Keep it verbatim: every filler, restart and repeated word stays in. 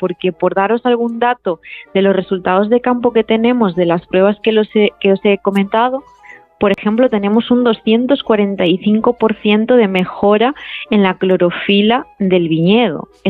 porque por daros algún dato de los resultados de campo que tenemos de las pruebas que, los he, que os he comentado, por ejemplo, tenemos un doscientos cuarenta y cinco por ciento de mejora en la clorofila del viñedo.